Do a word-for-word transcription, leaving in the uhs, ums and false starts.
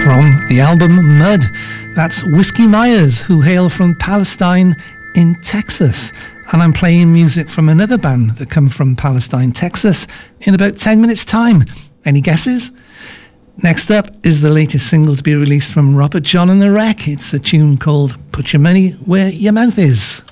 from the album Mud. That's Whiskey Myers, who hail from Palestine in Texas. And I'm playing music from another band that come from Palestine, Texas, in about ten minutes' time. Any guesses? Next up is the latest single to be released from Robert John and the Wreck. It's a tune called Put Your Money Where Your Mouth Is.